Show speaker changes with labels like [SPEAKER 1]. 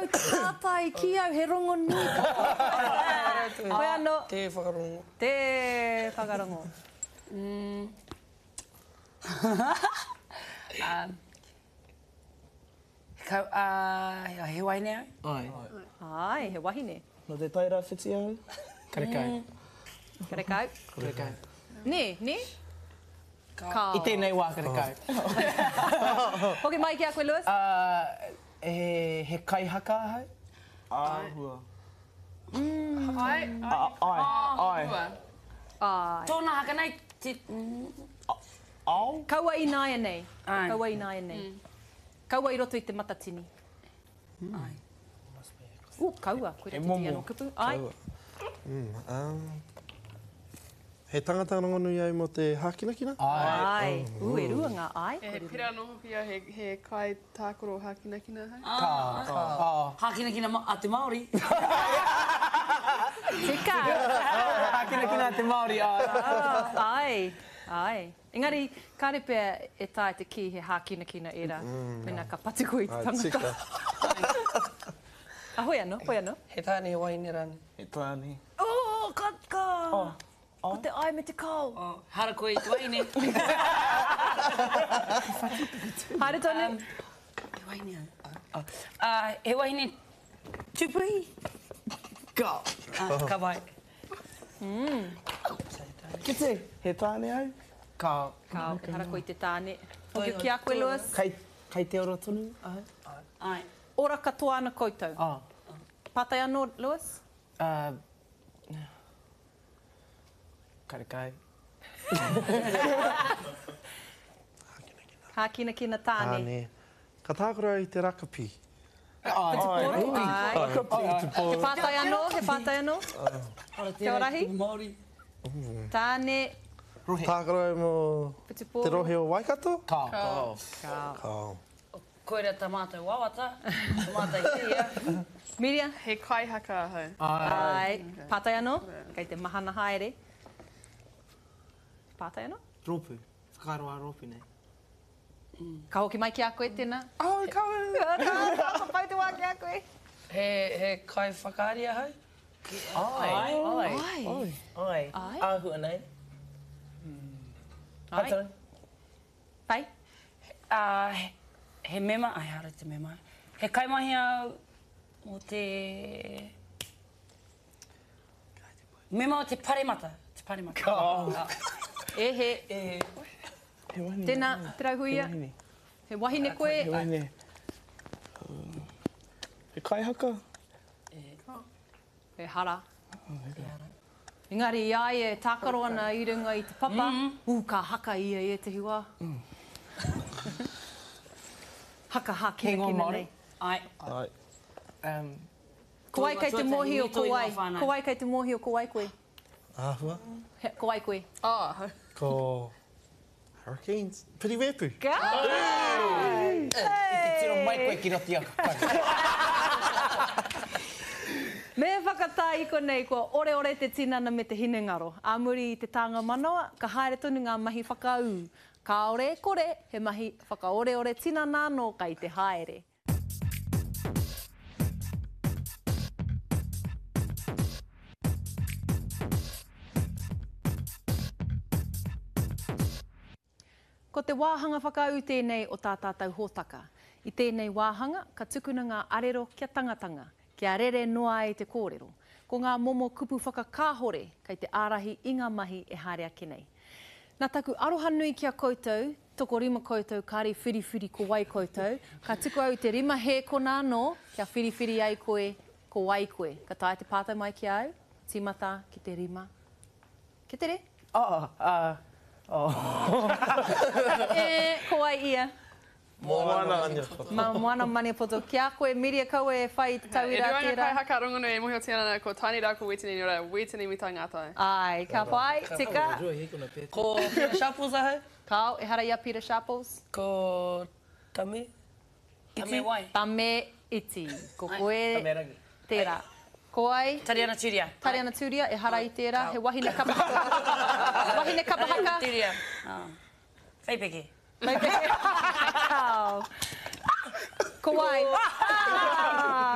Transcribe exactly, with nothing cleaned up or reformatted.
[SPEAKER 1] au te tātai ki au he rongo nui. Hoi anō.
[SPEAKER 2] Te whakarongo.
[SPEAKER 1] Te whakarongo.
[SPEAKER 3] Mm. um, Kau, uh, he wahine au?
[SPEAKER 2] Ai.
[SPEAKER 1] Ai, he wahine.
[SPEAKER 2] No te taira whiti au? Karekai.
[SPEAKER 1] Karekau.
[SPEAKER 2] Karekai.
[SPEAKER 1] Ne, ne? Ka.
[SPEAKER 2] I tēnei wā karekai.
[SPEAKER 1] Hoki mai ki a koe, Lewis?
[SPEAKER 2] Uh, he, he kai haka ahai?
[SPEAKER 4] Āhua.
[SPEAKER 5] Ai,
[SPEAKER 2] Ai. Ai.
[SPEAKER 1] Ai.
[SPEAKER 3] Tōna haka nei, te...
[SPEAKER 2] Au?
[SPEAKER 1] Kaua i nāia nei.
[SPEAKER 3] Ai.
[SPEAKER 1] Kaua i nāia nei. Kaua i roto i te matatini.
[SPEAKER 3] Ai.
[SPEAKER 1] U, kaua. Koe
[SPEAKER 2] He
[SPEAKER 1] reti
[SPEAKER 2] momo.
[SPEAKER 1] anō kupu. Ai.
[SPEAKER 4] Mm, um, he tangata rongonui ai mo te hakinakina?
[SPEAKER 1] Ai. U, e rua ngā ai.
[SPEAKER 5] E he pira noho pia he, he kai tākoro hakinakina hai.
[SPEAKER 2] Ka. Ka.
[SPEAKER 3] Hakina kina ma atu Māori.
[SPEAKER 1] Tika.
[SPEAKER 2] Hakina kina te Māori.
[SPEAKER 1] Ah, ai. Ai. Engari, kāre pēr e tāi te ki he hākinakina era. Mena ka patiko i te
[SPEAKER 4] Ai,
[SPEAKER 1] tangata.
[SPEAKER 4] tika.
[SPEAKER 1] Ah, hoi anō, hoi anō.
[SPEAKER 2] He tāne he wahine rani.
[SPEAKER 4] He tāne.
[SPEAKER 1] Oh, ka, ka.
[SPEAKER 2] Oh.
[SPEAKER 1] Ko te ai me te kau.
[SPEAKER 3] Oh, hara koe i te wahine.
[SPEAKER 1] Haere tonu.
[SPEAKER 3] Um, he wahine au. Uh, he wahine tupui.
[SPEAKER 2] Ka.
[SPEAKER 3] Uh, ka vai.
[SPEAKER 2] Kite, he tāne au? Ka.
[SPEAKER 1] Ka, okay. Hara ko i te tāne. Hoki ki a koe, Lewis?
[SPEAKER 2] Kai, kai te oro tonu? Ai.
[SPEAKER 3] Ai.
[SPEAKER 1] Ora katoa ana koutou.
[SPEAKER 2] Ah.
[SPEAKER 1] Pātai anō, Lewis?
[SPEAKER 2] Uh, karekai.
[SPEAKER 1] Hākinakina tāne.
[SPEAKER 4] Tāne. Ka tākura i te rakapi.
[SPEAKER 2] Ai.
[SPEAKER 1] Ai. He pātai anō, he pātai anō. Te orahi?
[SPEAKER 3] Māori.
[SPEAKER 1] Tāne,
[SPEAKER 4] Tākura i mo
[SPEAKER 1] Putiporu.
[SPEAKER 4] te rohe o Waikato?
[SPEAKER 2] Ka.
[SPEAKER 1] Ka.
[SPEAKER 4] Ka.
[SPEAKER 3] Koe rea tā mātou wawata. Tā mātou hiria.
[SPEAKER 1] Miriam?
[SPEAKER 5] He kai haka hai.
[SPEAKER 1] Ai. Pātai anō? Kei te mahana haere. Pātai anō?
[SPEAKER 2] Ropu. Whakaroa ropu nei.
[SPEAKER 1] Ka hoki mai ki a koe tēnā?
[SPEAKER 2] Ai, ka.
[SPEAKER 1] Ka pai te wā ki a koe.
[SPEAKER 2] He, he kai whakaaria hau? Ai.
[SPEAKER 3] Ai.
[SPEAKER 1] Ai.
[SPEAKER 2] Ai. Ai.
[SPEAKER 1] Ai.
[SPEAKER 2] Āhua nei.
[SPEAKER 1] Ai.
[SPEAKER 2] Hatau.
[SPEAKER 1] Pai?
[SPEAKER 3] Uh, he, he mema, ai hara te mema. He kaimahi au o te... Mema o te paremata. Te paremata.
[SPEAKER 2] Ka.
[SPEAKER 1] E he.
[SPEAKER 2] E,
[SPEAKER 4] He wahine.
[SPEAKER 1] Tēnā, te rauhuia.
[SPEAKER 4] He wahine.
[SPEAKER 1] He wahine koe.
[SPEAKER 4] He wahine. Uh, He kai haka?
[SPEAKER 1] E hara. Engari, i ai e tākaro ana i runga i te papa. U, ka haka ia e te hiwa. Haka haki
[SPEAKER 2] He ngō
[SPEAKER 1] kina
[SPEAKER 2] Māori?
[SPEAKER 1] nei.
[SPEAKER 3] Ai.
[SPEAKER 4] Ai.
[SPEAKER 2] um,
[SPEAKER 1] Ko ai kei te
[SPEAKER 3] Tuatai,
[SPEAKER 1] mohi o
[SPEAKER 3] mito
[SPEAKER 1] ko
[SPEAKER 3] i ngā
[SPEAKER 1] ai.
[SPEAKER 3] whānau.
[SPEAKER 1] Ko ai kei te mohi o ko ai koe.
[SPEAKER 4] Āhua.
[SPEAKER 1] He, ko ai koe.
[SPEAKER 5] Ah,
[SPEAKER 4] Ko Hurricanes. Piriwepu.
[SPEAKER 1] Ka!
[SPEAKER 2] I te tiro mai koe ki roti a kakai.
[SPEAKER 1] Me whakatā i konei, kua ore ore te tinana me te hinengaro. A muri i te tanga manoa, ka haere tonu ngā mahi whakaū. Ka ore e kore, he mahi whakaore ore tinana anō kai te haere. Ko te wāhanga whakaū tēnei o tā tātou hōtaka. I tēnei wāhanga, ka tukuna ngā arero kia tangatanga, kia rere noa i te kōrero. Ko ngā momo kupu whakakāhore, kei te ārahi i ngā mahi e haere ake nei. Nā taku aroha nui kia koutou, toko rima koutou, kāre whiriwhiri ko wai koutou. Ka tuku au te rima he kona anō, kia whiriwhiri ai koe, ko wai koe. Ka tae te pātai mai ki au, tīmata ki te rima. Ki te re?
[SPEAKER 2] Oh, uh, oh.
[SPEAKER 1] E, ko ai ia.
[SPEAKER 4] Moana anya.
[SPEAKER 1] Ma moana mani poto. Kia koe miria kau e whai te
[SPEAKER 5] e
[SPEAKER 1] tauira
[SPEAKER 5] ruanga
[SPEAKER 1] tērā.
[SPEAKER 5] kai haka rongono e muhi o tiana ko tani rāko wetini ni ora, wetini mi tā ngātai.
[SPEAKER 1] Ai, ka whai, tika.
[SPEAKER 2] Ko Peter Sharples ahau?
[SPEAKER 1] Kau, e hara ia Peter Sharples.
[SPEAKER 2] Ko Tame?
[SPEAKER 3] Tame wai.
[SPEAKER 1] Tame iti. Ko koe
[SPEAKER 2] Tame rangi.
[SPEAKER 1] tērā. Ko ai,
[SPEAKER 3] Tariana Turia.
[SPEAKER 1] Tariana Turia, e hara i tērā. He wahine kapahaka. Wahine kapahaka.
[SPEAKER 3] Turia. Ah. Whaipeke.
[SPEAKER 1] Mai peke. Kau. Ko ai.